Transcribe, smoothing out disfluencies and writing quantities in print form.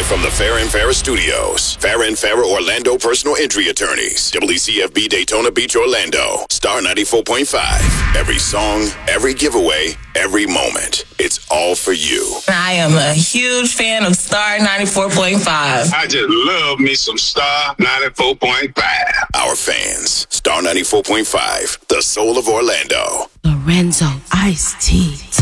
Live from the Farrah and Farrah Studios. Farrah and Farrah Orlando Personal Injury Attorneys. WCFB Daytona Beach, Orlando. Star 94.5. Every song, every giveaway, every moment. It's all for you. I am a huge fan of Star 94.5. I just love me some Star 94.5. Our fans. Star 94.5. The soul of Orlando. Lorenzo Ice-T.